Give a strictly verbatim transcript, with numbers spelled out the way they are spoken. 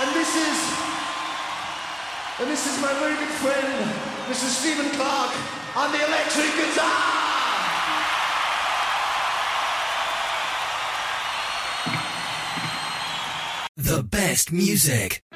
And this is, and this is my very good friend, Mister Stephen Clark, on the electric guitar. The best music.